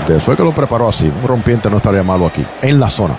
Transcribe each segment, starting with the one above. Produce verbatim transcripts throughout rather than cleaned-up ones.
Después que lo preparó así, un rompiente no estaría malo aquí, en la zona.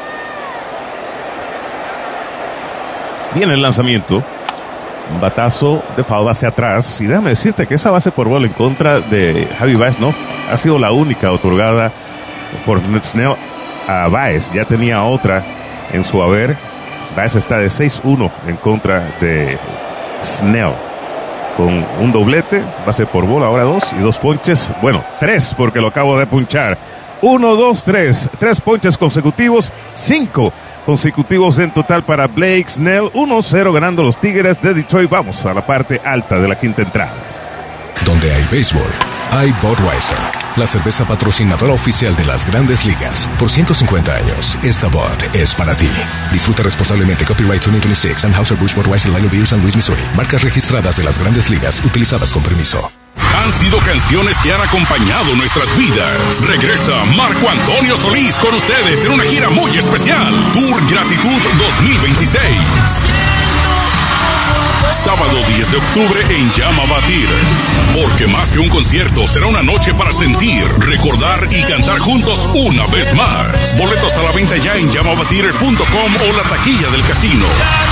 Viene el lanzamiento. Un batazo de foul hacia atrás. Y déjame decirte que esa base por bola en contra de Javi Baez no ha sido la única otorgada por Snell a Baez. Ya tenía otra en su haber. Baez está de seis uno en contra de Snell. Con un doblete, base por bola, ahora dos y dos ponches. Bueno, tres porque lo acabo de punchar. Uno, dos, tres. Tres ponches consecutivos. Cinco consecutivos en total para Blake Snell. uno cero ganando los Tigres de Detroit. Vamos a la parte alta de la quinta entrada. Donde hay béisbol, hay Budweiser, la cerveza patrocinadora oficial de las Grandes Ligas. Por ciento cincuenta años, esta Bud es para ti. Disfruta responsablemente. Copyright veinte veintiséis, Anheuser-Busch Budweiser, Lilo Beer, San Luis, Missouri. Marcas registradas de las Grandes Ligas, utilizadas con permiso. Han sido canciones que han acompañado nuestras vidas. Regresa Marco Antonio Solís con ustedes en una gira muy especial. Tour Gratitud dos mil veintiséis. Sábado diez de octubre en Llama Batir. Porque más que un concierto, será una noche para sentir, recordar y cantar juntos una vez más. Boletos a la venta ya en llama batir punto com o la taquilla del casino.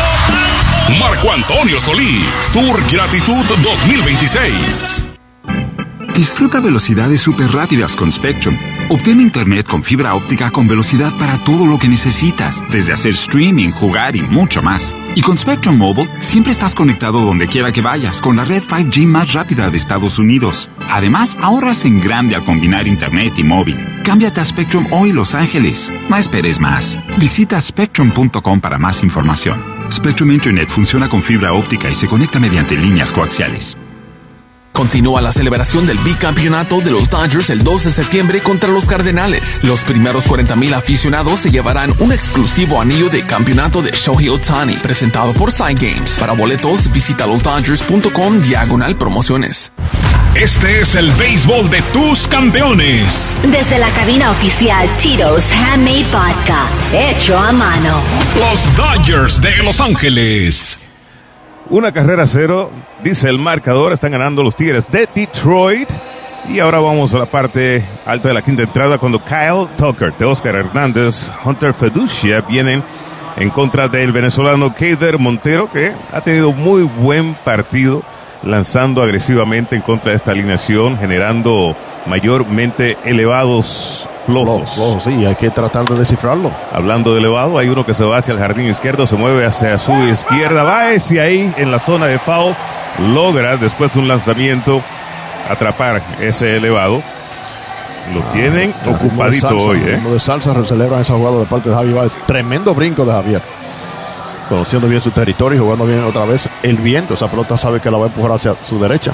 Marco Antonio Solís, Tour Gratitud dos mil veintiséis. Disfruta velocidades súper rápidas con Spectrum. Obtén internet con fibra óptica con velocidad para todo lo que necesitas, desde hacer streaming, jugar y mucho más. Y con Spectrum Mobile, siempre estás conectado donde quiera que vayas, con la red cinco G más rápida de Estados Unidos. Además, ahorras en grande al combinar internet y móvil. Cámbiate a Spectrum hoy, Los Ángeles. No esperes más. Visita spectrum punto com para más información. Spectrum Internet funciona con fibra óptica y se conecta mediante líneas coaxiales. Continúa la celebración del bicampeonato de los Dodgers el dos de septiembre contra los Cardenales. Los primeros cuarenta mil aficionados se llevarán un exclusivo anillo de campeonato de Shohei Ohtani, presentado por Side Games. Para boletos, visita los dodgers punto com diagonal promociones. Este es el béisbol de tus campeones. Desde la cabina oficial Tito's Handmade Vodka, hecho a mano. Los Dodgers de Los Ángeles. Una carrera cero, dice el marcador, están ganando los Tigres de Detroit. Y ahora vamos a la parte alta de la quinta entrada cuando Kyle Tucker, Teóscar Hernández, Hunter Feducia vienen en contra del venezolano Keider Montero, que ha tenido muy buen partido lanzando agresivamente en contra de esta alineación, generando mayormente elevados flojos. Flojos, sí, hay que tratar de descifrarlo. Hablando de elevado, hay uno que se va hacia el jardín izquierdo, se mueve hacia su izquierda, Baez, y ahí en la zona de foul logra, después de un lanzamiento, atrapar ese elevado. Lo tienen ah, ocupadito salsa, hoy, ¿eh? Como de salsa celebran esa jugada de parte de Javi Baez. Tremendo brinco de Javier. Conociendo bien su territorio y jugando bien otra vez el viento. Esa pelota sabe que la va a empujar hacia su derecha.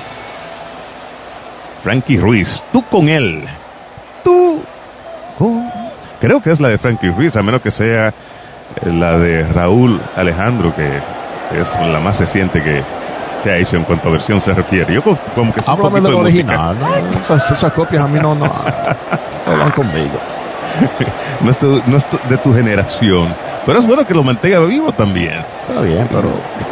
Frankie Ruiz, tú con él. Tú con... Creo que es la de Frankie Ruiz, a menos que sea la de Raúl Alejandro, que es la más reciente que se ha hecho en cuanto a versión se refiere. Yo como que es un Háblame poquito del de original, ¿no? Esas, esas copias a mí no, no, no hablan conmigo. No es, tu, no es tu, de tu generación, pero es bueno que lo mantenga vivo también. Está bien, pero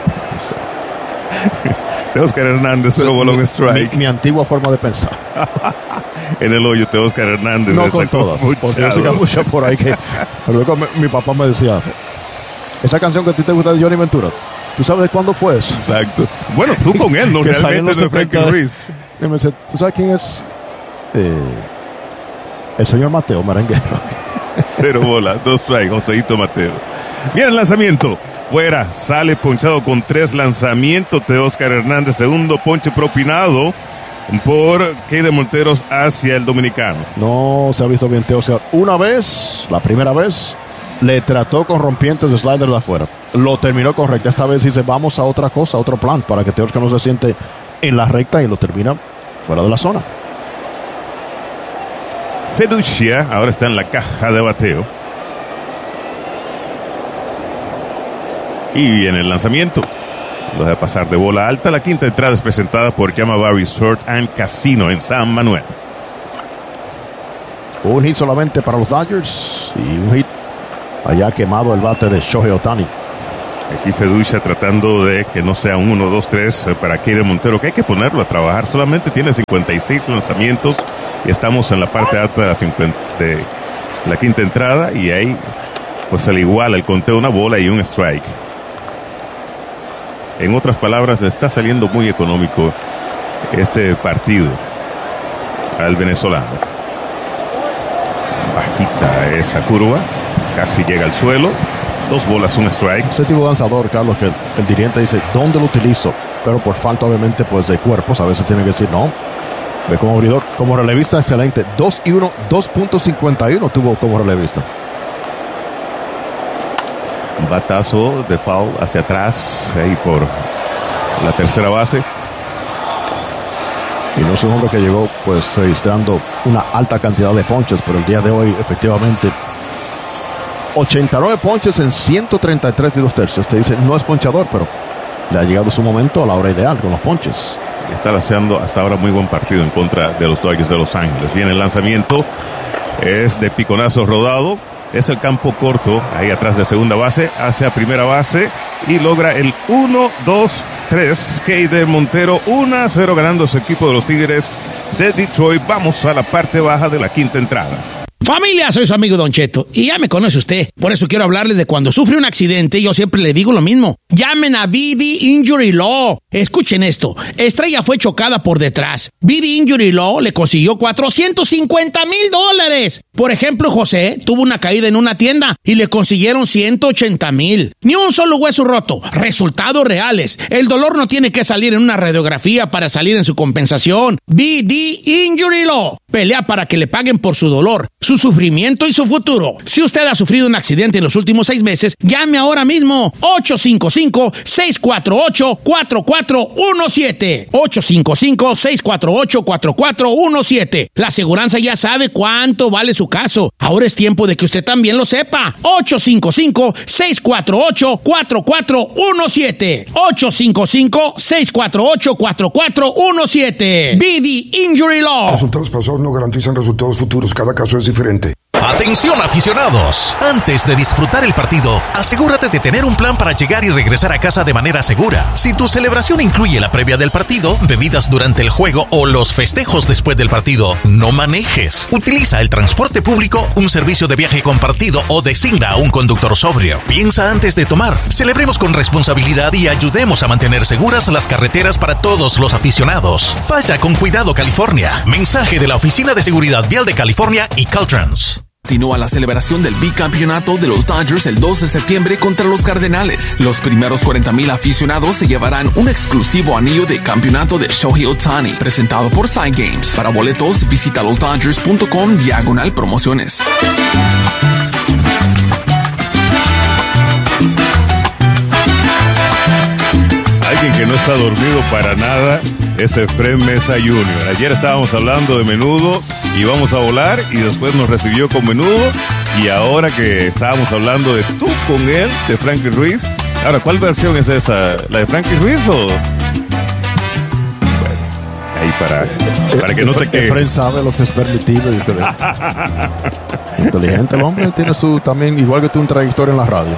Teóscar Hernández, solo bolón mi, strike. Mi, mi antigua forma de pensar. En el hoyo, Teóscar Hernández. No con todas, porque yo sé que hay muchas por ahí que... Pero luego mi, mi papá me decía, esa canción que a ti te gusta de Johnny Ventura, ¿tú sabes de cuándo fue eso? Exacto. Bueno, tú con él, no realmente de Frankie Ruiz. Y me dice, ¿tú sabes quién es? Eh, el señor Mateo Merenguero. Cero bola, dos strike, Joséito Mateo. Viene el lanzamiento. Fuera, sale ponchado con tres lanzamientos Teóscar Hernández. Segundo ponche propinado por Keider Monteros hacia el dominicano. No se ha visto bien Teóscar. Una vez, la primera vez, le trató con rompientes de slider de afuera. Lo terminó con recta. Esta vez dice, vamos a otra cosa, a otro plan, para que Teóscar no se siente en la recta y lo termina fuera de la zona. Feducia ahora está en la caja de bateo. Y viene el lanzamiento. Lo deja pasar de bola alta. La quinta entrada es presentada por Yamaha Resort and Casino en San Manuel. Un hit solamente para los Dodgers y un hit allá quemado el bate de Shohei Ohtani. Aquí Feducia tratando de que no sea un uno, dos, tres para Keider Montero, que hay que ponerlo a trabajar. Solamente tiene cincuenta y seis lanzamientos Y estamos en la parte alta de la, cincuenta, de la quinta entrada y ahí pues se le iguala el conteo, una bola y un strike. En otras palabras, le está saliendo muy económico este partido al venezolano. Bajita esa curva, casi llega al suelo. Dos bolas, un strike. Ese tipo de lanzador, Carlos, que el dirigente dice, ¿dónde lo utilizo? Pero por falta, obviamente, pues de cuerpos, a veces tiene que decir, no. Ve como abridor, como relevista, excelente. dos y uno, dos punto cincuenta y uno tuvo como relevista. Batazo de foul hacia atrás, ahí por la tercera base. Y no es un hombre que llegó pues registrando una alta cantidad de ponches, pero el día de hoy efectivamente ochenta y nueve ponches en ciento treinta y tres y dos tercios. Te dice, no es ponchador, pero le ha llegado su momento a la hora ideal con los ponches. Está haciendo hasta ahora muy buen partido en contra de los Dodgers de Los Ángeles. Viene el lanzamiento, es de piconazo rodado. Es el campo corto, ahí atrás de segunda base, hacia primera base y logra el uno, dos, tres. Keider Montero, uno a cero ganando su equipo de los Tigres de Detroit. Vamos a la parte baja de la quinta entrada. Familia, soy su amigo Don Cheto y ya me conoce usted. Por eso quiero hablarles de cuando sufre un accidente. Yo siempre le digo lo mismo. Llamen a B D Injury Law. Escuchen esto. Estrella fue chocada por detrás. B D Injury Law le consiguió cuatrocientos cincuenta mil dólares. Por ejemplo, José tuvo una caída en una tienda y le consiguieron ciento ochenta mil. Ni un solo hueso roto. Resultados reales. El dolor no tiene que salir en una radiografía para salir en su compensación. B D Injury Law pelea para que le paguen por su dolor, su sufrimiento y su futuro. Si usted ha sufrido un accidente en los últimos seis meses, llame ahora mismo. ocho cinco cinco, seis cuatro ocho, cuatro cuatro uno siete. ocho cinco cinco, seis cuatro ocho, cuatro cuatro uno siete. La aseguranza ya sabe cuánto vale su caso. Ahora es tiempo de que usted también lo sepa. ocho cinco cinco, seis cuatro ocho, cuatro cuatro uno siete. ocho cinco cinco, seis cuatro ocho, cuatro cuatro uno siete. B D Injury Law. Resultados pasados no garantizan resultados futuros. Cada caso es diferente. Atención aficionados, antes de disfrutar el partido, asegúrate de tener un plan para llegar y regresar a casa de manera segura. Si tu celebración incluye la previa del partido, bebidas durante el juego o los festejos después del partido, no manejes. Utiliza el transporte público, un servicio de viaje compartido o designa a un conductor sobrio. Piensa antes de tomar, celebremos con responsabilidad y ayudemos a mantener seguras las carreteras para todos los aficionados. Vaya con cuidado, California. Mensaje de la Oficina de Seguridad Vial de California y Caltrans. Continúa la celebración del bicampeonato de los Dodgers el dos de septiembre contra los Cardenales. Los primeros cuarenta mil aficionados se llevarán un exclusivo anillo de campeonato de Shohei Ohtani, presentado por Side Games. Para boletos, visita los dodgers punto com diagonal promociones. Alguien que no está dormido para nada es Efren Mesa junior Ayer estábamos hablando de Menudo y vamos a volar y después nos recibió con Menudo y ahora que estábamos hablando de Tú con él, de Frankie Ruiz. Ahora, ¿cuál versión es esa? ¿La de Frankie Ruiz o...? Bueno, ahí para, para que no te quejes. Efren sabe lo que es permitido. Y que inteligente el hombre, tiene su también, igual que tú, un trayectoria en la radio.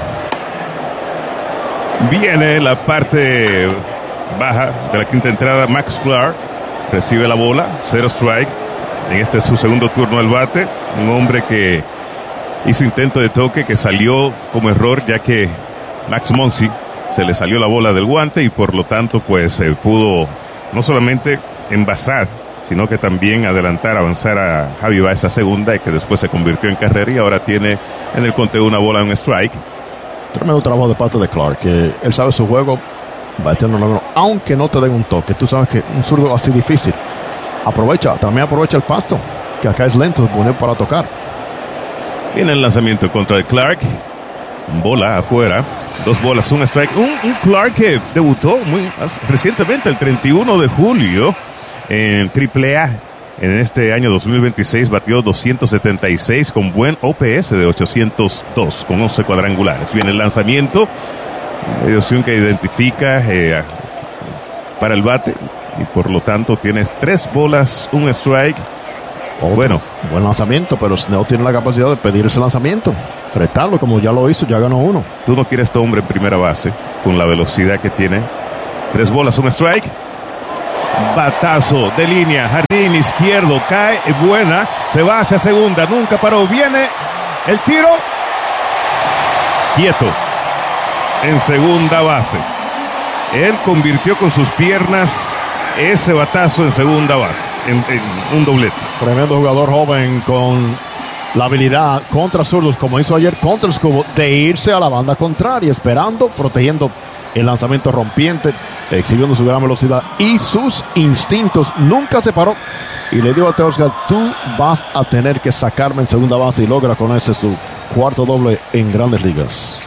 Viene la parte baja de la quinta entrada. Max Clark recibe la bola, cero strike. En este es su segundo turno al bate. Un hombre que hizo intento de toque que salió como error, ya que Max Muncy se le salió la bola del guante y por lo tanto pues se eh, pudo no solamente envasar, sino que también adelantar, avanzar a Javi Baez a segunda, y que después se convirtió en carrera y ahora tiene en el conteo una bola, un strike. Tremendo trabajo de parte de Clark, que él sabe su juego, bateando la mano, aunque no te den un toque. Tú sabes que un zurdo así difícil. Aprovecha, también aprovecha el pasto, que acá es lento, es bueno para tocar. Viene el lanzamiento en contra de Clark. Bola afuera, dos bolas, un strike. Un, un Clark que debutó muy recientemente, el treinta y uno de julio, en triple A. En este año dos mil veintiséis batió doscientos setenta y seis con buen O P S de ochocientos dos, con once cuadrangulares. Viene el lanzamiento, medio swing que identifica eh, para el bate, y por lo tanto tienes tres bolas, un strike. Oh, bueno, buen lanzamiento, pero no tiene la capacidad de pedir ese lanzamiento, retarlo como ya lo hizo, ya ganó uno. Tú no quieres este hombre en primera base con la velocidad que tiene. Tres bolas, un strike. Batazo de línea, jardín izquierdo, cae, buena, se va hacia segunda, nunca paró, viene el tiro, quieto, en segunda base. Él convirtió con sus piernas ese batazo en segunda base, en, en un doblete. Tremendo jugador joven con la habilidad contra zurdos, como hizo ayer contra el Scubo, de irse a la banda contraria, esperando, protegiendo el lanzamiento rompiente, exhibiendo su gran velocidad y sus instintos. Nunca se paró y le dijo a Teoscar: tú vas a tener que sacarme en segunda base, y logra con ese su cuarto doble en Grandes Ligas.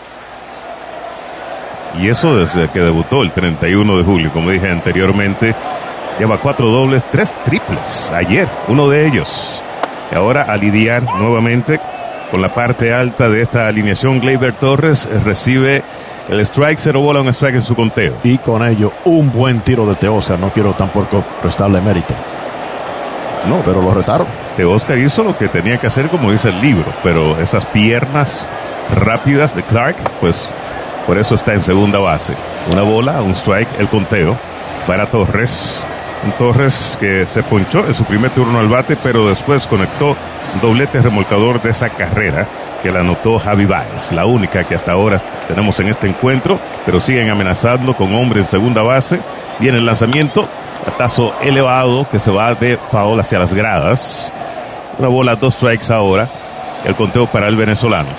Y eso desde que debutó el treinta y uno de julio, como dije anteriormente. Lleva cuatro dobles, tres triples ayer, uno de ellos. Y ahora a lidiar nuevamente con la parte alta de esta alineación, Gleyber Torres recibe el strike, cero bola, un strike en su conteo. Y con ello, un buen tiro de Teoscar. No quiero tampoco restarle mérito. No, pero lo retaron. Teoscar hizo lo que tenía que hacer, como dice el libro, pero esas piernas rápidas de Clark, pues por eso está en segunda base. Una bola, un strike, el conteo para Torres. Un Torres que se ponchó en su primer turno al bate, pero después conectó un doblete remolcador de esa carrera que la anotó Javi Baez, la única que hasta ahora tenemos en este encuentro, pero siguen amenazando con hombre en segunda base. Viene el lanzamiento, batazo elevado que se va de foul hacia las gradas. Una bola, dos strikes ahora, el conteo para el venezolano.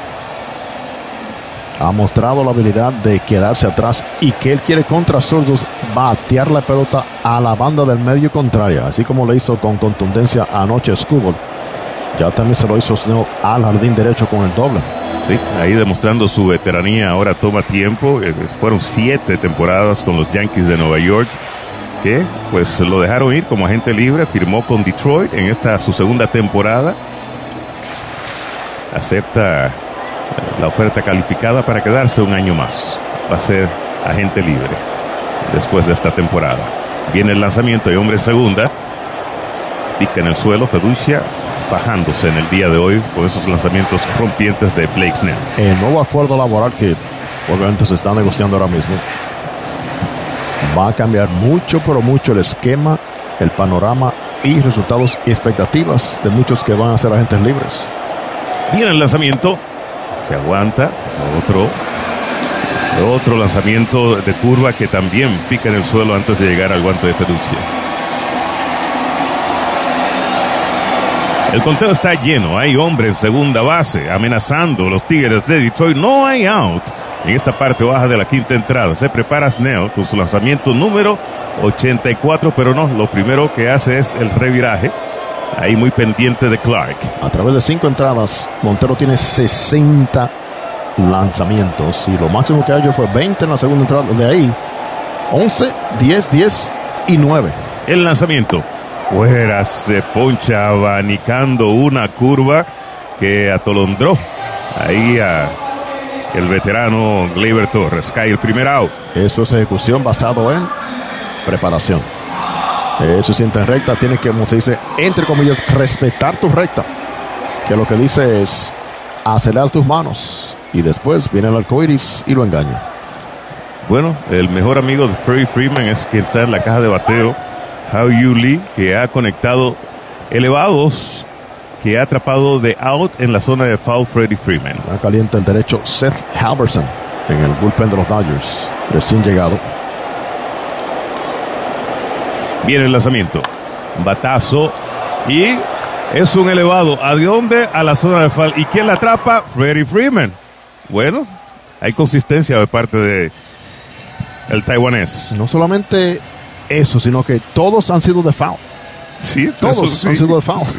Ha mostrado la habilidad de quedarse atrás y que él quiere contra zurdos batear la pelota a la banda del medio contraria, así como le hizo con contundencia anoche Scubo. Ya también se lo hizo al jardín derecho con el doble. Sí, ahí demostrando su veteranía. Ahora toma tiempo. Eh, fueron siete temporadas con los Yankees de Nueva York, que pues lo dejaron ir como agente libre. Firmó con Detroit en esta su segunda temporada. Acepta la oferta calificada para quedarse un año más. Va a ser agente libre después de esta temporada. Viene el lanzamiento y hombre en segunda. Pica en el suelo, Feducia fajándose en el día de hoy con esos lanzamientos rompientes de Blake Snell. El nuevo acuerdo laboral que obviamente se está negociando ahora mismo va a cambiar mucho, pero mucho el esquema, el panorama y resultados y expectativas de muchos que van a ser agentes libres. Viene el lanzamiento, se aguanta, otro otro lanzamiento de curva que también pica en el suelo antes de llegar al guante de Feducia. El conteo está lleno, hay hombre en segunda base, amenazando los Tigres de Detroit, no hay out. En esta parte baja de la quinta entrada, se prepara Snell con su lanzamiento número ochenta y cuatro, pero no, lo primero que hace es el reviraje, ahí muy pendiente de Clark. A través de cinco entradas, Montero tiene sesenta lanzamientos, y lo máximo que ha hecho fue veinte en la segunda entrada, de ahí once, diez, diez y nueve. El lanzamiento fuera, se poncha abanicando una curva que atolondró ahí a el veterano Gleyber Torres. Cae el primer out. Eso es ejecución basado en preparación. Él se siente en recta, tiene que, como se dice, entre comillas, respetar tu recta, que lo que dice es acelerar tus manos y después viene el arcoiris y lo engaña. Bueno, el mejor amigo de Freddie Freeman es quien está en la caja de bateo, Hao-Yu Lee, que ha conectado elevados, que ha atrapado de out en la zona de foul Freddie Freeman. Está caliente el derecho Seth Halverson en el bullpen de los Dodgers, recién llegado. Viene el lanzamiento, batazo, y es un elevado. ¿A dónde? A la zona de foul. ¿Y quién la atrapa? Freddie Freeman. Bueno, hay consistencia de parte de el taiwanés. No solamente eso, sino que todos han sido de foul. Sí, todos sí. han sido de foul.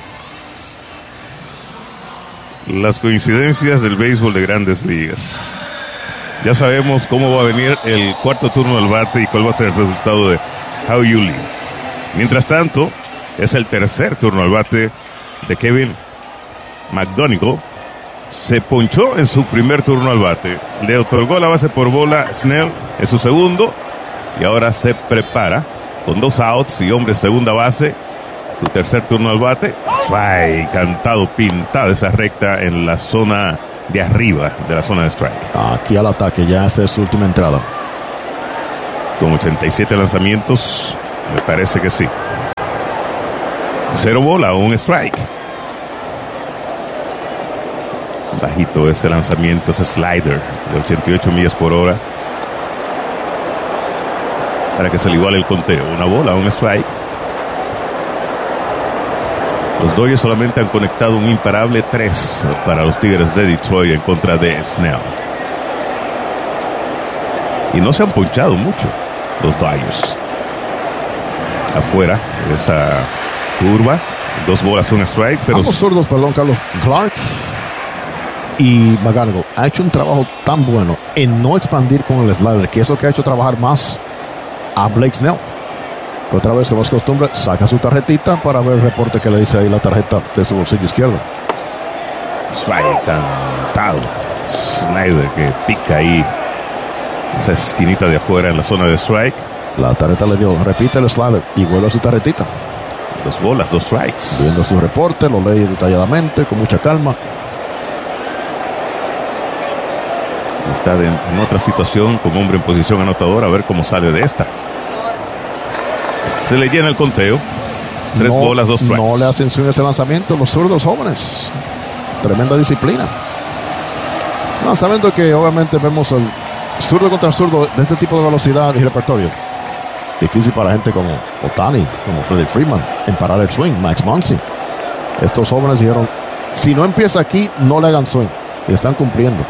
Las coincidencias del béisbol de Grandes Ligas. Ya sabemos cómo va a venir el cuarto turno del bate y cuál va a ser el resultado de Hao-Yu Lee. Mientras tanto, es el tercer turno al bate de Kevin McDonigle. Se ponchó en su primer turno al bate. Le otorgó la base por bola Snell en su segundo. Y ahora se prepara con dos outs y hombre segunda base. Su tercer turno al bate. Strike, cantado, pintada esa recta en la zona de arriba de la zona de strike. Aquí al ataque, ya esta es su última entrada. Con ochenta y siete lanzamientos, me parece que sí. Cero bola, un strike. Bajito ese lanzamiento, ese slider de ochenta y ocho millas por hora. Para que se le iguale el conteo. Una bola, un strike. Los Dodgers solamente han conectado un imparable tres para los Tigres de Detroit en contra de Snell. Y no se han ponchado mucho los Dodgers. Afuera de esa curva, dos bolas, un strike. Pero ambos zurdos, perdón, Carlos. Clark y McGonigal ha hecho un trabajo tan bueno en no expandir con el slider, que es lo que ha hecho trabajar más a Blake Snell. Otra vez, como es costumbre, saca su tarjetita para ver el reporte que le dice ahí la tarjeta de su bolsillo izquierdo. Strike cantado. Snyder que pica ahí esa esquinita de afuera en la zona de strike. La tarjeta le dio, repite el slider y vuelve a su tarjetita. Dos bolas, dos strikes. Viendo su reporte, lo lee detalladamente, con mucha calma. Está de, en otra situación con hombre en posición anotadora, a ver cómo sale de esta. Se le llena el conteo. Tres no, bolas, dos strikes. No le hacen swing ese lanzamiento los zurdos jóvenes. Tremenda disciplina. Lanzamiento que obviamente vemos el zurdo contra zurdo de este tipo de velocidad y repertorio. Difícil para gente como Ohtani, como Freddie Freeman, en parar el swing. Max Muncy. Estos jóvenes dijeron, si no empieza aquí, no le hagan swing. Y están cumpliendo.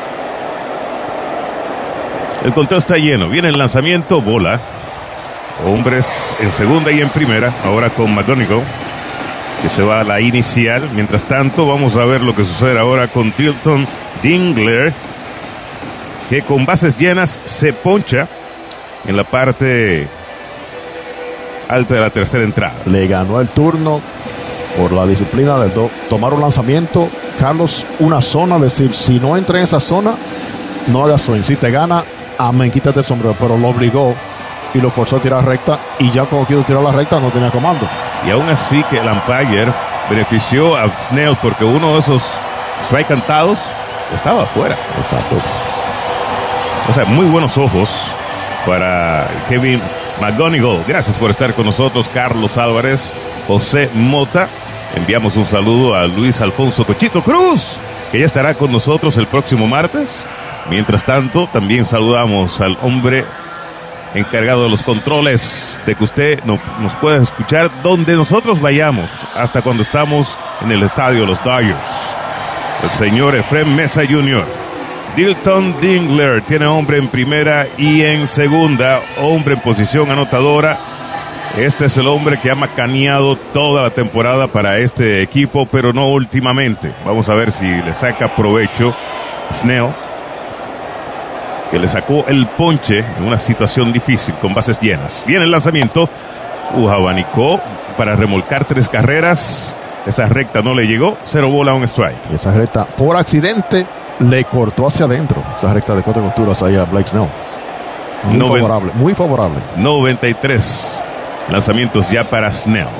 El conteo está lleno. Viene el lanzamiento, bola. Hombres en segunda y en primera. Ahora con McGonigal, que se va a la inicial. Mientras tanto, vamos a ver lo que sucede ahora con Dilton Dingler, que con bases llenas se poncha en la parte alta de la tercera entrada. Le ganó el turno por la disciplina del do, tomar un lanzamiento, Carlos, una zona, decir, si no entra en esa zona, no hagas swing. Si te gana, amén, quítate el sombrero, pero lo obligó y lo forzó a tirar recta, y ya cuando quiso tirar la recta no tenía comando. Y aún así que el umpire benefició a Snell porque uno de esos strike cantados estaba afuera. Exacto. O sea, muy buenos ojos para Kevin McGonigal. Gracias por estar con nosotros, Carlos Álvarez, José Mota. Enviamos un saludo a Luis Alfonso Cochito Cruz, que ya estará con nosotros el próximo martes. Mientras tanto, también saludamos al hombre encargado de los controles, de que usted no, nos pueda escuchar donde nosotros vayamos, hasta cuando estamos en el estadio de los Dodgers. El señor Efrén Mesa junior Dilton Dingler tiene hombre en primera y en segunda, hombre en posición anotadora. Este es el hombre que ha macaneado toda la temporada para este equipo, pero no últimamente. Vamos a ver si le saca provecho Snell, que le sacó el ponche en una situación difícil con bases llenas. Viene el lanzamiento. Uh, abanicó para remolcar tres carreras. Esa recta no le llegó. Cero bola, un strike. Y esa recta, por accidente, le cortó hacia adentro. Esa recta de cuatro costuras ahí a Blake Snell. Muy Noven- favorable, muy favorable. noventa y tres lanzamientos ya para Snell.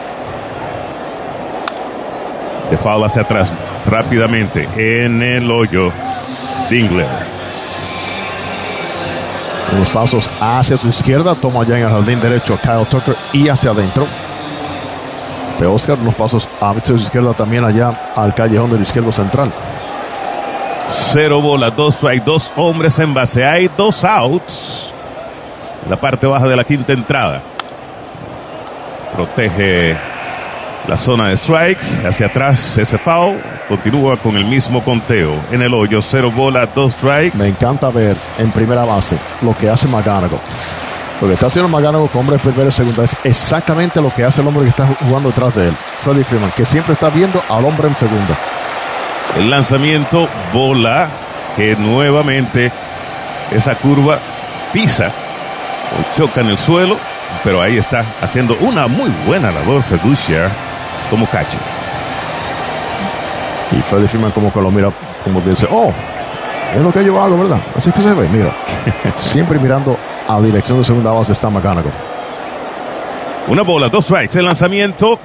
De foul hacia atrás rápidamente en el hoyo. Dingler. Unos pasos hacia su izquierda, toma ya en el jardín derecho a Kyle Tucker y hacia adentro. De Oscar, unos pasos hacia su izquierda también allá al callejón del izquierdo central. Cero bola, dos strike, dos hombres en base. Hay dos outs en la parte baja de la quinta entrada. Protege la zona de strike. Hacia atrás ese foul. Continúa con el mismo conteo en el hoyo. Cero bola, dos strikes. Me encanta ver en primera base lo que hace McGonigal. Lo que está haciendo McGonigal con hombre en primera y segunda es exactamente lo que hace el hombre que está jugando detrás de él, Freddie Freeman, que siempre está viendo al hombre en segunda. El lanzamiento, bola, que nuevamente esa curva pisa o choca en el suelo, pero ahí está haciendo una muy buena labor Fiducia como catcher. Y Freddie Freeman como que lo mira, como dice, oh, es lo que yo hago, ¿verdad? Así que se ve, mira. Siempre mirando a dirección de segunda base está McGonigal. Una bola, dos strikes, el lanzamiento.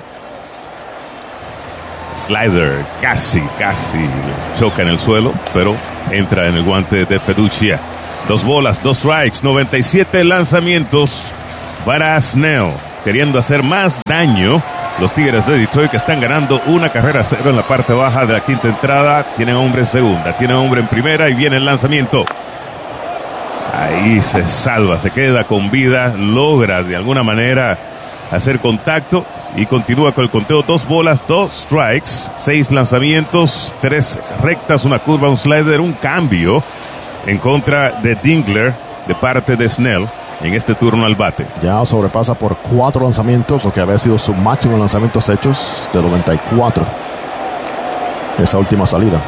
Slider, casi, casi choca en el suelo, pero entra en el guante de Fiducia. Dos bolas, dos strikes, noventa y siete lanzamientos para Snell. Queriendo hacer más daño, los Tigres de Detroit, que están ganando una carrera a cero en la parte baja de la quinta entrada. Tienen hombre en segunda, tienen hombre en primera y viene el lanzamiento. Ahí se salva, se queda con vida, logra de alguna manera hacer contacto y continúa con el conteo. Dos bolas, dos strikes, seis lanzamientos, tres rectas, una curva, un slider, un cambio en contra de Dingler de parte de Snell en este turno al bate. Ya sobrepasa por cuatro lanzamientos, lo que había sido su máximo en lanzamientos hechos de noventa y cuatro. Esa última salida.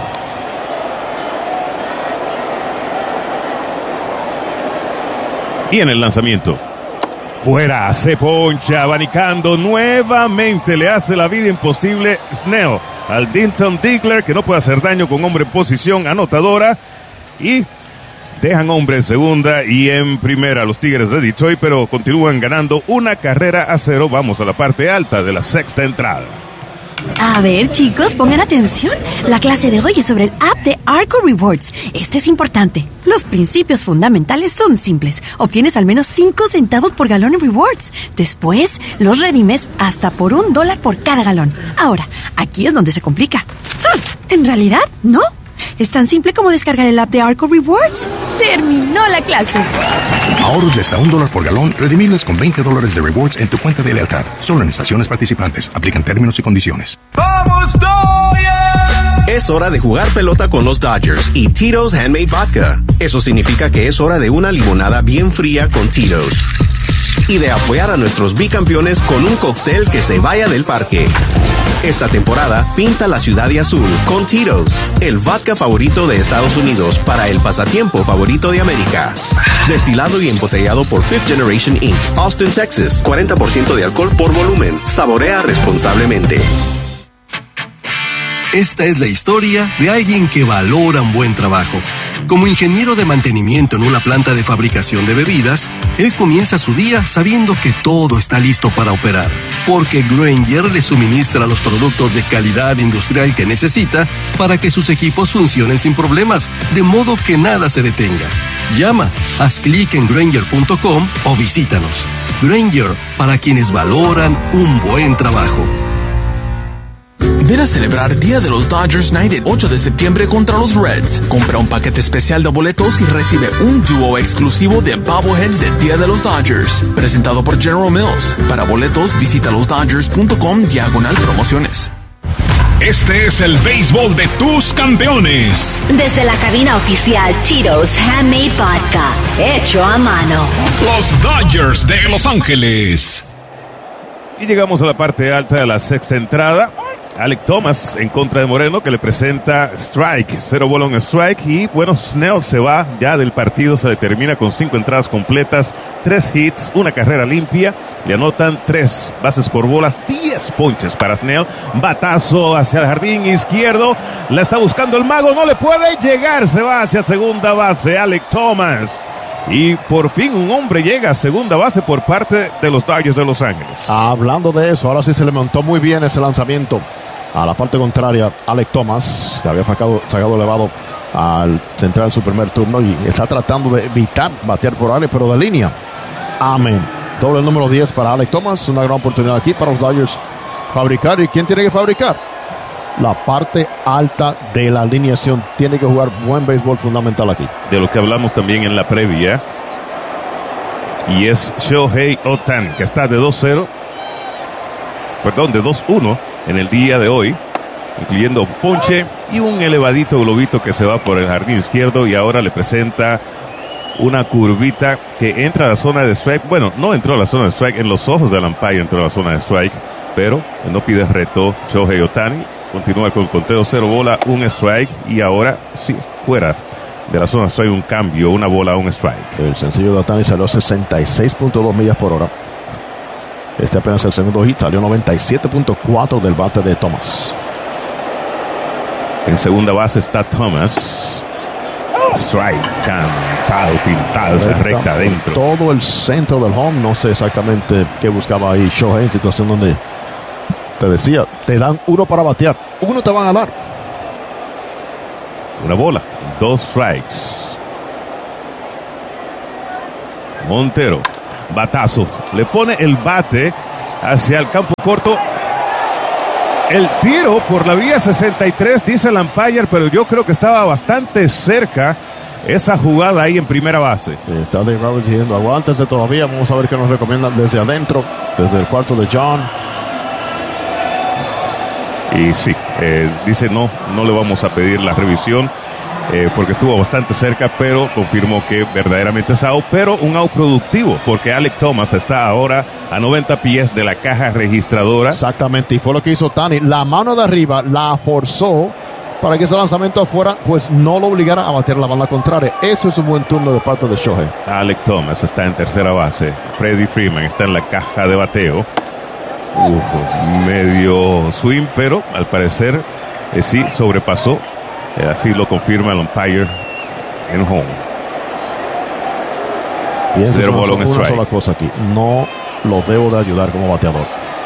Viene el lanzamiento. Fuera, se poncha, abanicando nuevamente, le hace la vida imposible Snell al Denton Dingler, que no puede hacer daño con hombre en posición anotadora, y dejan hombre en segunda y en primera los Tigres de Detroit, pero continúan ganando una carrera a cero. Vamos a la parte alta de la sexta entrada. A ver, chicos, pongan atención. La clase de hoy es sobre el app de Arco Rewards. Este es importante. Los principios fundamentales son simples. Obtienes al menos cinco centavos por galón en rewards. Después, los redimes hasta por un dólar por cada galón. Ahora, aquí es donde se complica. Ah, en realidad, no. Es tan simple como descargar el app de Arco Rewards. ¡Terminó la clase! Ahorros de hasta un dólar por galón, redimibles con veinte dólares de rewards en tu cuenta de lealtad. Solo en estaciones participantes. Aplican términos y condiciones. ¡Vamos, Dodgers! Es hora de jugar pelota con los Dodgers y Tito's Handmade Vodka. Eso significa que es hora de una limonada bien fría con Tito's. Y de apoyar a nuestros bicampeones con un cóctel que se vaya del parque. Esta temporada, pinta la ciudad de azul con Tito's, el vodka favorito de Estados Unidos para el pasatiempo favorito de América. Destilado y embotellado por Fifth Generation incorporated, Austin, Texas. cuarenta por ciento de alcohol por volumen. Saborea responsablemente. Esta es la historia de alguien que valora un buen trabajo. Como ingeniero de mantenimiento en una planta de fabricación de bebidas, él comienza su día sabiendo que todo está listo para operar, porque Grainger le suministra los productos de calidad industrial que necesita para que sus equipos funcionen sin problemas, de modo que nada se detenga. Llama, haz clic en Grainger punto com o visítanos. Grainger, para quienes valoran un buen trabajo. Ven a celebrar Día de los Dodgers Night el ocho de septiembre contra los Reds. Compra un paquete especial de boletos y recibe un dúo exclusivo de bobbleheads del Día de los Dodgers. Presentado por General Mills. Para boletos, visita los dodgers punto com diagonal promociones. Este es el béisbol de tus campeones. Desde la cabina oficial Tito's Handmade Vodka, hecho a mano. Los Dodgers de Los Ángeles. Y llegamos a la parte alta de la sexta entrada. Alec Thomas en contra de Moreno, que le presenta strike, cero bola en strike. Y bueno, Snell se va ya del partido, se determina con cinco entradas completas, tres hits, una carrera limpia. Le anotan tres bases por bolas, diez ponches para Snell. Batazo hacia el jardín izquierdo, la está buscando el mago, no le puede llegar, se va hacia segunda base Alec Thomas. Y por fin un hombre llega a segunda base por parte de los Dodgers de Los Ángeles. Hablando de eso, ahora sí se le montó muy bien ese lanzamiento a la parte contraria. Alec Thomas, que había sacado, sacado elevado al centrar en su primer turno y está tratando de evitar batear por área, pero de línea. Amén. Doble número diez para Alec Thomas. Una gran oportunidad aquí para los Dodgers fabricar. ¿Y quién tiene que fabricar? La parte alta de la alineación. Tiene que jugar buen béisbol fundamental aquí. De lo que hablamos también en la previa. Y es Shohei Ohtani, que está de dos cero. Perdón, de dos uno en el día de hoy. Incluyendo un ponche y un elevadito globito que se va por el jardín izquierdo. Y ahora le presenta una curvita que entra a la zona de strike. Bueno, no entró a la zona de strike. En los ojos del umpire entró a la zona de strike. Pero no pide reto Shohei Ohtani. Continúa con conteo cero bola, un strike. Y ahora sí, fuera de la zona strike, un cambio, una bola, un strike. El sencillo de Ohtani salió a sesenta y seis punto dos millas por hora. Este apenas el segundo hit, salió noventa y siete punto cuatro del bate de Thomas. En segunda base está Thomas. Strike, cantado, pintado, esa recta adentro. Todo el centro del home, no sé exactamente qué buscaba ahí Shohei, en situación donde te decía, te dan uno para batear, uno te van a dar. Una bola, dos strikes. Montero, batazo, le pone el bate hacia el campo corto. El tiro por la vía sesenta y tres, dice el umpire, pero yo creo que estaba bastante cerca esa jugada ahí en primera base. Está Dave Roberts diciendo, aguántense todavía, vamos a ver qué nos recomiendan desde adentro, desde el cuarto de John. Y sí, eh, dice no, no le vamos a pedir la revisión. Eh, porque estuvo bastante cerca, pero confirmó que verdaderamente es out, pero un out productivo, porque Alec Thomas está ahora a noventa pies de la caja registradora. Exactamente, y fue lo que hizo Tani. La mano de arriba la forzó para que ese lanzamiento afuera, pues no lo obligara a bater la banda contraria. Eso es un buen turno de parte de Shohei. Alec Thomas está en tercera base. Freddie Freeman está en la caja de bateo. Uf, medio swing, pero al parecer eh, sí sobrepasó. Así lo confirma el umpire en home. Cero bola en strike. Una sola cosa aquí, no lo debo de ayudar como bateador.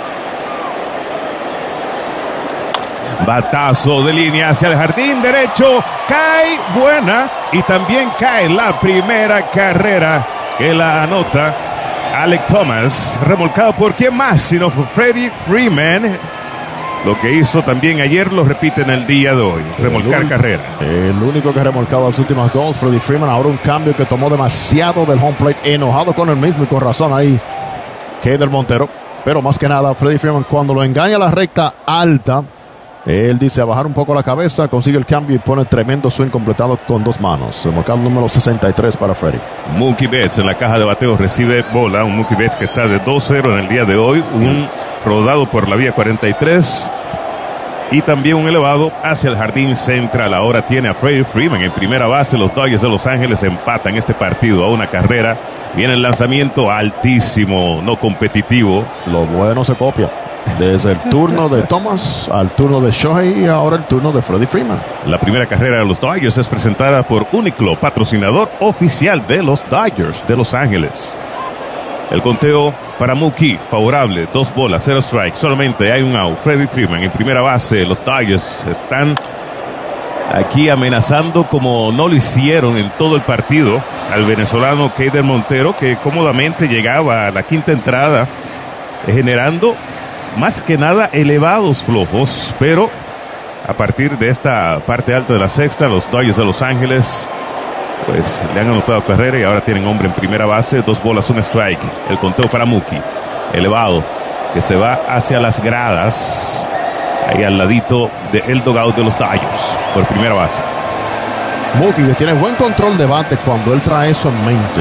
Batazo de línea hacia el jardín derecho, cae buena y también cae la primera carrera que la anota Alec Thomas, remolcado por quién más sino por Freddie Freeman. Lo que hizo también ayer lo repite en el día de hoy, remolcar el, carrera. El único que ha remolcado las últimas dos, Freddie Freeman. Ahora un cambio que tomó demasiado del home plate, enojado con él mismo y con razón ahí, Keider Montero. Pero más que nada, Freddie Freeman cuando lo engaña a la recta alta, él dice a bajar un poco la cabeza, consigue el cambio y pone tremendo swing completado con dos manos. Remolcado número sesenta y tres para Freddie. Mookie Betts en la caja de bateo recibe bola, un Mookie Betts que está de dos cero en el día de hoy, un rodado por la vía cuarenta y tres y también un elevado hacia el jardín central. Ahora tiene a Freddie Freeman en primera base. Los Dodgers de Los Ángeles empatan este partido a una carrera. Viene el lanzamiento altísimo, no competitivo. Lo bueno se copia. Desde el turno de Thomas al turno de Shohei y ahora el turno de Freddie Freeman. La primera carrera de los Dodgers es presentada por Uniqlo, patrocinador oficial de los Dodgers de Los Ángeles. El conteo para Mookie, favorable, dos bolas, cero strike, solamente hay un out. Freddie Freeman en primera base. Los Dodgers están aquí amenazando como no lo hicieron en todo el partido al venezolano Keider Montero, que cómodamente llegaba a la quinta entrada, generando más que nada elevados flojos, pero a partir de esta parte alta de la sexta, los Dodgers de Los Ángeles pues le han anotado carrera y ahora tienen hombre en primera base, dos bolas, un strike. El conteo para Mookie, elevado, que se va hacia las gradas, ahí al ladito del dugout de los Dodgers, por primera base. Mookie, que tiene buen control de bate cuando él trae eso en mente.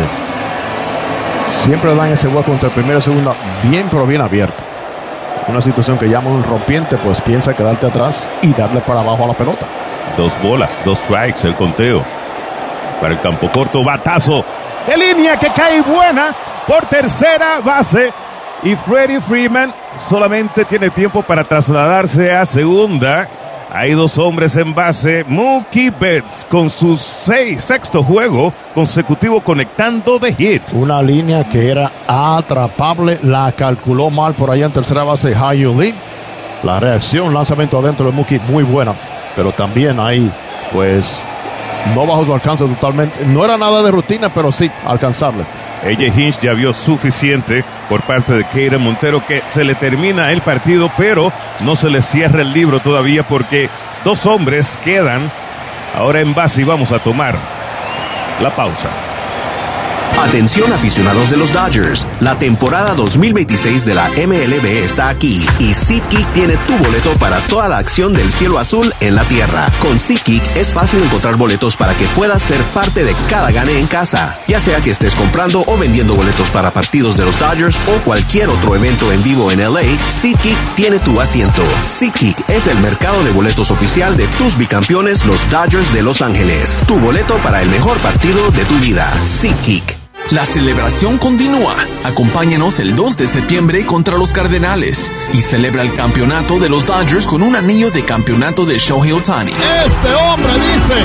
Siempre dan ese hueco entre primera y segunda, bien pero bien abierto. Una situación que llama un rompiente, pues piensa quedarte atrás y darle para abajo a la pelota. Dos bolas, dos strikes, el conteo. Para el campo corto, batazo de línea que cae buena por tercera base. Y Freddie Freeman solamente tiene tiempo para trasladarse a segunda. Hay dos hombres en base. Mookie Betts con su seis, sexto juego consecutivo conectando de hit. Una línea que era atrapable, la calculó mal por allá en tercera base Hyo Lee. La reacción, lanzamiento adentro de Mookie muy buena, pero también ahí pues no bajo su alcance totalmente. No era nada de rutina, pero sí alcanzarle. A J Hinch ya vio suficiente por parte de Keider Montero, que se le termina el partido, pero no se le cierra el libro todavía porque dos hombres quedan ahora en base y vamos a tomar la pausa. Atención aficionados de los Dodgers, la temporada dos mil veintiséis de la M L B está aquí y SeatGeek tiene tu boleto para toda la acción del cielo azul en la tierra. Con SeatGeek es fácil encontrar boletos para que puedas ser parte de cada gane en casa, ya sea que estés comprando o vendiendo boletos para partidos de los Dodgers o cualquier otro evento en vivo en L A. SeatGeek tiene tu asiento. SeatGeek es el mercado de boletos oficial de tus bicampeones, los Dodgers de Los Ángeles. Tu boleto para el mejor partido de tu vida. SeatGeek. La celebración continúa. Acompáñanos el dos de septiembre contra los Cardenales y celebra el campeonato de los Dodgers con un anillo de campeonato de Shohei Ohtani. Este hombre dice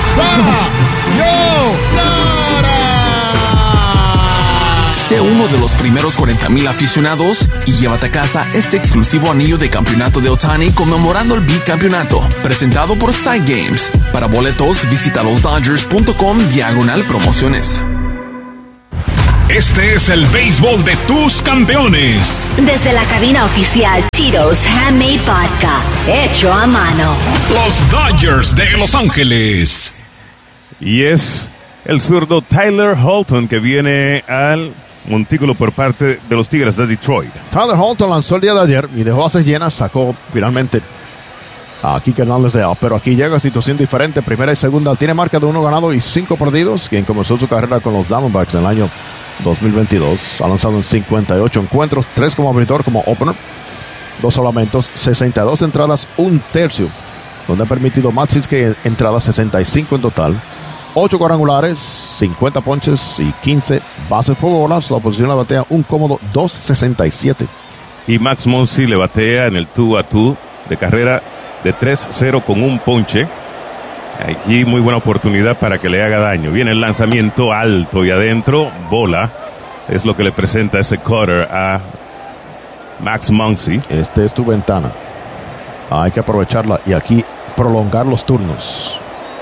¡Sayonara! Sé uno de los primeros cuarenta mil aficionados y llévate a casa este exclusivo anillo de campeonato de Ohtani conmemorando el bicampeonato, presentado por Side Games. Para boletos, visita losdodgers punto com diagonal promociones. Este es el béisbol de tus campeones. Desde la cabina oficial Tito's Handmade Vodka, hecho a mano. Los Dodgers de Los Ángeles. Y es el zurdo Tyler Holton que viene al montículo por parte de los Tigres de Detroit. Tyler Holton lanzó el día de ayer y dejó bases llenas, sacó finalmente a Kike Hernández de out, pero aquí llega situación diferente, primera y segunda, tiene marca de uno ganado y cinco perdidos, quien comenzó su carrera con los Diamondbacks en el año dos mil veintidós, ha lanzado en cincuenta y ocho encuentros, tres como abridor, como opener, dos solamentos, sesenta y dos entradas, un tercio, donde ha permitido Matt Siskey entradas sesenta y cinco en total, ocho cuadrangulares, cincuenta ponches y quince bases por bolas. La oposición la batea un cómodo dos sesenta y siete. Y Max Muncy le batea en el two a two de carrera de tres cero con un ponche. Aquí muy buena oportunidad para que le haga daño. Viene el lanzamiento alto y adentro, bola. Es lo que le presenta ese cutter a Max Muncy. Este es tu ventana. Hay que aprovecharla y aquí prolongar los turnos.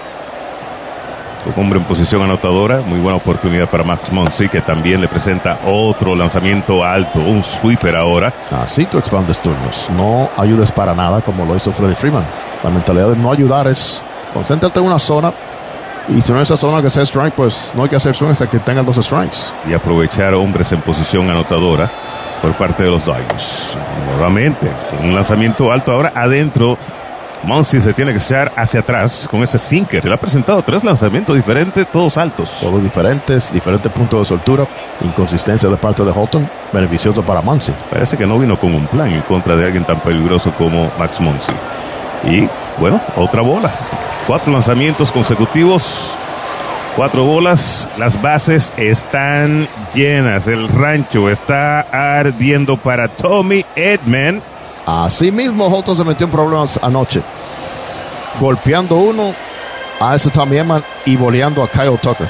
Un hombre en posición anotadora, muy buena oportunidad para Max Muncy, que también le presenta otro lanzamiento alto, un sweeper ahora. Así tú expandes turnos, no ayudes para nada como lo hizo Freddie Freeman. La mentalidad de no ayudar es concéntrate en una zona y si no es esa zona que sea strike, pues no hay que hacer swing hasta que tengan dos strikes. Y aprovechar hombres en posición anotadora por parte de los Dodgers. Nuevamente, un lanzamiento alto ahora adentro. Muncy se tiene que echar hacia atrás con ese sinker. Él ha presentado tres lanzamientos diferentes, todos altos. Todos diferentes, diferentes puntos de soltura. Inconsistencia de parte de Holton, beneficioso para Muncy. Parece que no vino con un plan en contra de alguien tan peligroso como Max Muncy. Y, bueno, otra bola. Cuatro lanzamientos consecutivos. Cuatro bolas. Las bases están llenas. El rancho está ardiendo para Tommy Edman. Así mismo Holton se metió en problemas anoche, golpeando uno a ese Tommy Edman y boleando a Kyle Tucker.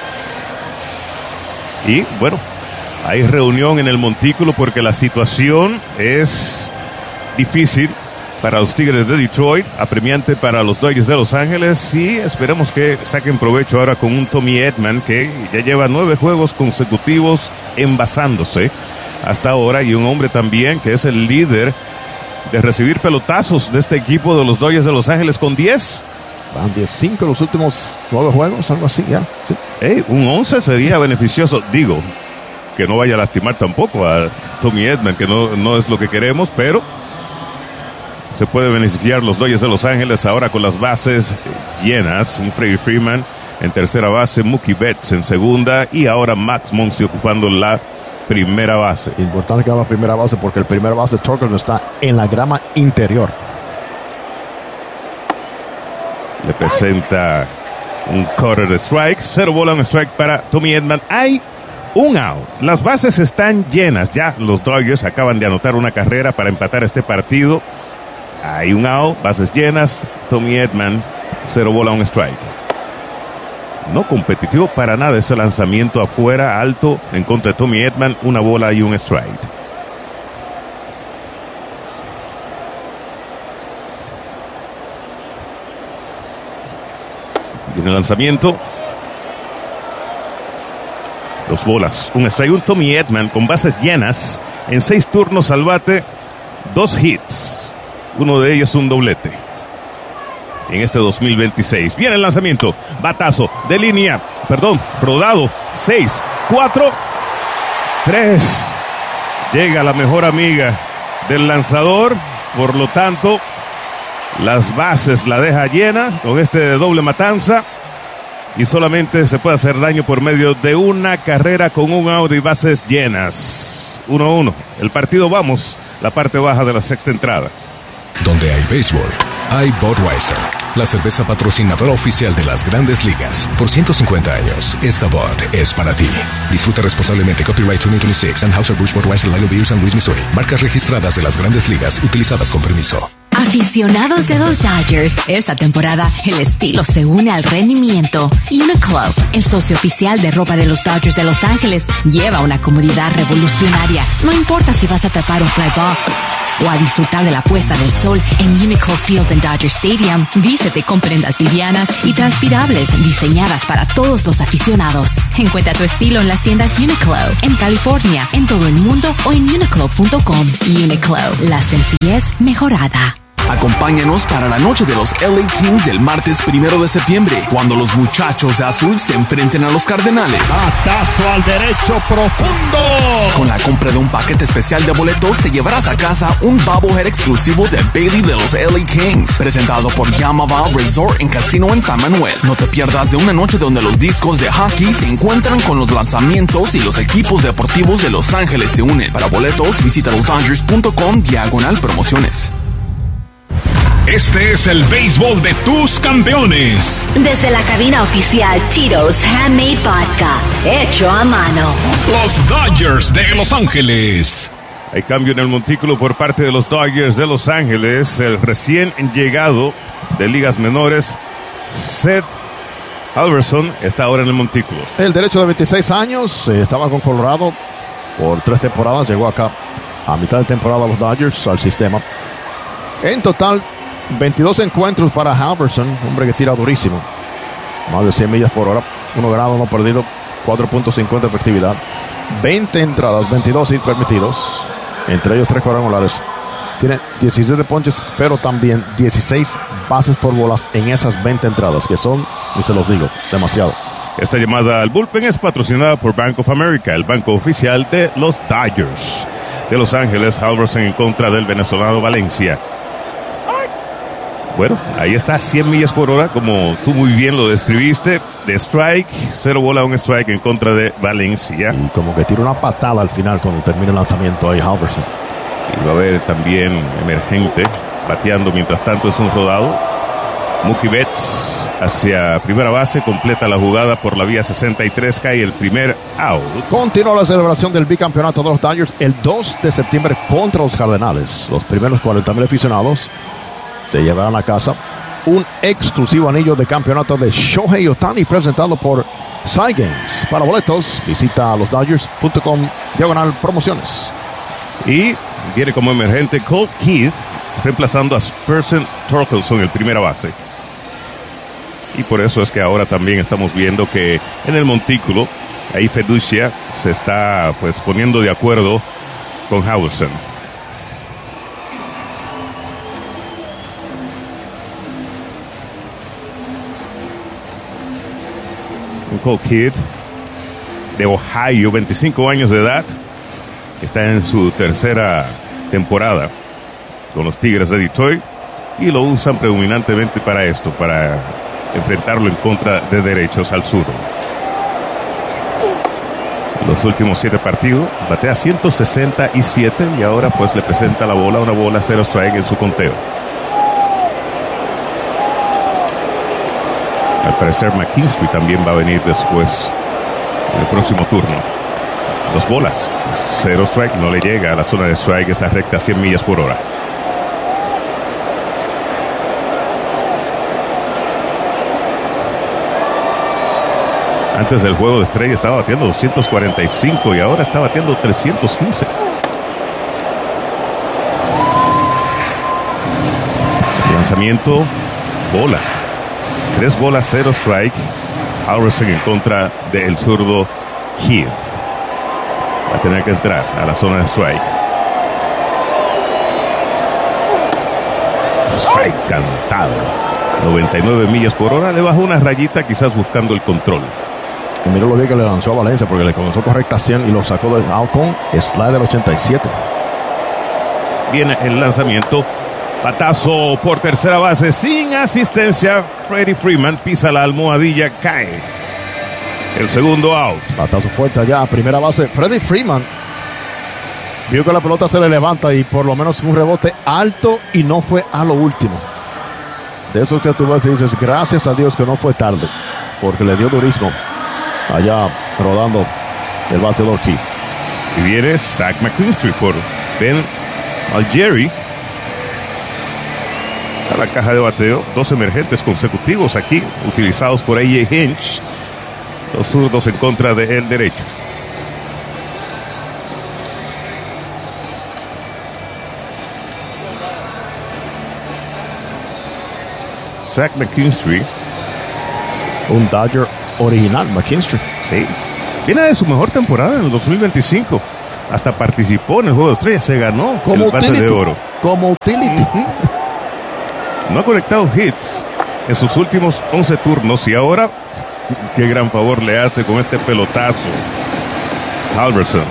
Y bueno, hay reunión en el montículo porque la situación es difícil para los Tigres de Detroit, apremiante para los Dodgers de Los Ángeles, y esperemos que saquen provecho ahora con un Tommy Edman que ya lleva nueve juegos consecutivos envasándose hasta ahora, y un hombre también que es el líder de recibir pelotazos de este equipo de los Dodgers de Los Ángeles con diez. Van diez cinco los últimos nueve juegos, algo así ya. Sí. Hey, un once sería beneficioso. Digo, que no vaya a lastimar tampoco a Tommy Edman, que no, no es lo que queremos, pero se puede beneficiar los Dodgers de Los Ángeles ahora con las bases llenas. Un Freddie Freeman en tercera base, Mookie Betts en segunda y ahora Max Muncy ocupando la primera base. Importante que haga la primera base porque el primer base Tucker no está en la grama interior. Le presenta un cutter de strikes, cero bola, un strike para Tommy Edman. Hay un out. Las bases están llenas. Ya los Dodgers acaban de anotar una carrera para empatar este partido. Hay un out, bases llenas. Tommy Edman, cero bola, un strike. No competitivo para nada ese lanzamiento afuera, alto, en contra de Tommy Edman, una bola y un strike. Viene el lanzamiento. Dos bolas, un strike, un Tommy Edman con bases llenas, en seis turnos al bate, dos hits, uno de ellos un doblete. En este dos mil veintiséis. Viene el lanzamiento. Batazo de línea. Perdón, rodado. seis, cuatro, tres. Llega la mejor amiga del lanzador. Por lo tanto, las bases la deja llena con este doble matanza. Y solamente se puede hacer daño por medio de una carrera con un out y bases llenas. uno a uno. El partido, vamos, la parte baja de la sexta entrada. Donde hay béisbol, hay Budweiser, la cerveza patrocinadora oficial de las Grandes Ligas. Por ciento cincuenta años, esta Bud es para ti. Disfruta responsablemente. Copyright dos mil veintiséis. Anheuser-Busch Budweiser Lager Beer San Luis, Missouri. Marcas registradas de las Grandes Ligas, utilizadas con permiso. Aficionados de los Dodgers, esta temporada el estilo se une al rendimiento. Uniqlo, el socio oficial de ropa de los Dodgers de Los Ángeles, lleva una comodidad revolucionaria. No importa si vas a tapar un fly ball o a disfrutar de la puesta del sol en Uniqlo Field en Dodger Stadium, vístete con prendas livianas y transpirables diseñadas para todos los aficionados. Encuentra tu estilo en las tiendas Uniqlo, en California, en todo el mundo o en uniqlo punto com. Uniqlo, la sencillez mejorada. Acompáñanos para la noche de los L A Kings el martes primero de septiembre, cuando los muchachos de azul se enfrenten a los Cardenales. Batazo al derecho profundo. Con la compra de un paquete especial de boletos, te llevarás a casa un bobblehead exclusivo de Bailey de los L A Kings, presentado por Yamava Resort and Casino en San Manuel. No te pierdas de una noche donde los discos de hockey se encuentran con los lanzamientos y los equipos deportivos de Los Ángeles se unen. Para boletos, visita los dodgers punto com diagonal promociones. Este es el béisbol de tus campeones. Desde la cabina oficial Tito's Handmade Vodka, hecho a mano. Los Dodgers de Los Ángeles. Hay cambio en el montículo por parte de los Dodgers de Los Ángeles. El recién llegado de ligas menores, Seth Alverson, está ahora en el montículo. El derecho de veintiséis años, eh, estaba con Colorado por tres temporadas, llegó acá a mitad de temporada los Dodgers al sistema. En total, veintidós encuentros para Halverson, hombre que tira durísimo. Más de cien millas por hora, uno ganado, uno perdido, cuatro punto cincuenta de efectividad. veinte entradas, veintidós hits permitidos, entre ellos tres cuadrangulares. Tiene diecisiete ponches, pero también dieciséis bases por bolas en esas veinte entradas, que son, y se los digo, demasiado. Esta llamada al bullpen es patrocinada por Bank of America, el banco oficial de los Dodgers de Los Ángeles. Halverson en contra del venezolano Valencia. Bueno, ahí está, cien millas por hora, como tú muy bien lo describiste, de strike, cero bola, un strike en contra de Valencia. Y como que tira una patada al final cuando termina el lanzamiento ahí, Halverson. Y va a haber también emergente, bateando mientras tanto es un rodado. Mookie Betts hacia primera base, completa la jugada por la vía sesenta y tres, cae el primer out. Continúa la celebración del bicampeonato de los Dodgers el dos de septiembre contra los Cardenales. Los primeros cuarenta mil aficionados se llevarán a casa un exclusivo anillo de campeonato de Shohei Ohtani presentado por Cy Games. Para boletos, visita los dodgers punto com diagonal promociones. Y viene como emergente Colt Keith, reemplazando a Spencer Torkelson en primera base. Y por eso es que ahora también estamos viendo que en el montículo, ahí Feducia se está pues poniendo de acuerdo con Halverson. Colt Keith, de Ohio, veinticinco años de edad, está en su tercera temporada con los Tigres de Detroit y lo usan predominantemente para esto, para enfrentarlo en contra de derechos al sur. Los últimos siete partidos batea ciento sesenta y siete y ahora pues le presenta la bola, una bola cero strike en su conteo. Al parecer McKinstry también va a venir después en el próximo turno. Dos bolas, cero strike, no le llega a la zona de strike esa recta a cien millas por hora. Antes del juego de estrella estaba batiendo doscientos cuarenta y cinco y ahora está batiendo trescientos quince. Lanzamiento, bola. Tres bolas, cero strike. Halverson en contra del zurdo Keith. Va a tener que entrar a la zona de strike. Strike cantado. noventa y nueve millas por hora. Le bajó una rayita, quizás buscando el control. Y mira lo bien que le lanzó a Valencia, porque le comenzó correcta cien y lo sacó del out con slider ochenta y siete. Viene el lanzamiento. Batazo por tercera base sin asistencia. Freddie Freeman pisa la almohadilla, cae. El segundo out. Batazo fuerte allá a primera base. Freddie Freeman vio que la pelota se le levanta y por lo menos un rebote alto y no fue a lo último. De eso que tú ves y dices, gracias a Dios que no fue tarde, porque le dio durísimo allá rodando el bateador Keith. Y viene Zach McKinstry por Ben Algieri a la caja de bateo. Dos emergentes consecutivos aquí utilizados por A J Hinch. Los zurdos en contra del derecho. Zach McKinstry. Un Dodger original, McKinstry. Sí. Viene de su mejor temporada en el dos mil veinticinco. Hasta participó en el Juego de Estrellas. Se ganó como el bate utility, de oro. Como utility. Uh-huh. No ha conectado hits en sus últimos once turnos. Y ahora, qué gran favor le hace con este pelotazo Halverson.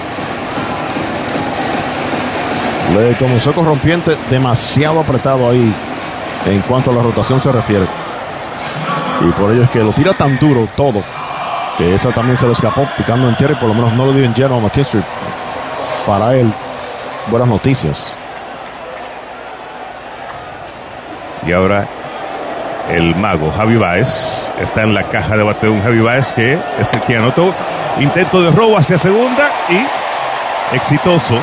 Le comenzó con rompiente demasiado apretado ahí en cuanto a la rotación se refiere. Y por ello es que lo tira tan duro todo que esa también se le escapó picando en tierra y por lo menos no lo dio en lleno a McKinstry. Para él, buenas noticias. Y ahora el mago Javi Baez está en la caja de bateo. Un Javi Baez que es el que anotó. Intento de robo hacia segunda y exitoso.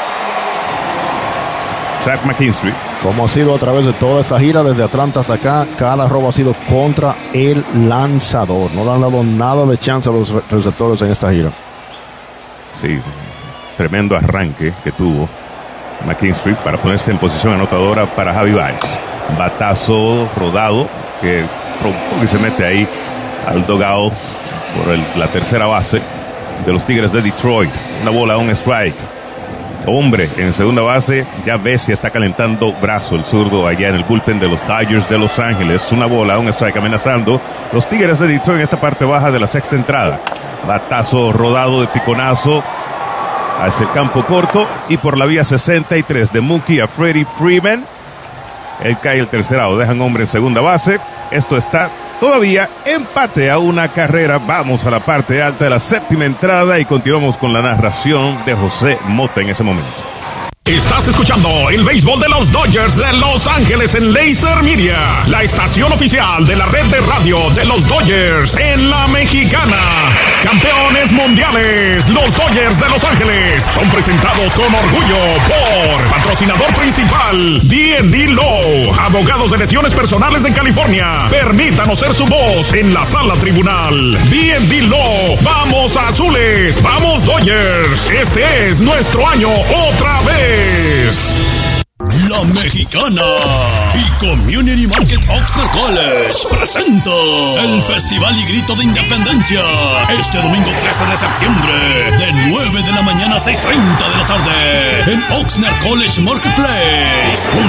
Zach McKinstry. Como ha sido a través de toda esta gira, desde Atlanta hasta acá, cada robo ha sido contra el lanzador. No le han dado nada de chance a los receptores en esta gira. Sí, tremendo arranque que tuvo McKinstry para ponerse en posición anotadora para Javi Baez. Batazo rodado que y se mete ahí al dugout por el, la tercera base de los Tigres de Detroit. Una bola, un strike. Hombre, en segunda base, ya Bessia está calentando brazo, el zurdo allá en el bullpen de los Dodgers de Los Ángeles. Una bola, un strike amenazando los Tigres de Detroit en esta parte baja de la sexta entrada. Batazo rodado de piconazo hacia el campo corto y por la vía sesenta y tres de Mookie a Freddie Freeman. Él cae el tercerado, dejan hombre en segunda base. Esto está todavía empate a una carrera. Vamos a la parte alta de la séptima entrada y continuamos con la narración de José Mota en ese momento. Estás escuchando el béisbol de los Dodgers de Los Ángeles en Laser Media, la estación oficial de la red de radio de los Dodgers en la Mexicana. Campeones mundiales, los Dodgers de Los Ángeles son presentados con orgullo por patrocinador principal D and D Law, abogados de lesiones personales en California. Permítanos ser su voz en la sala tribunal. D and D Law, vamos azules, vamos Dodgers. Este es nuestro año otra vez. La Mexicana y Community Market Oxnard College presenta el Festival y Grito de Independencia este domingo trece de septiembre de nueve de la mañana a seis treinta de la tarde en Oxnard College Marketplace.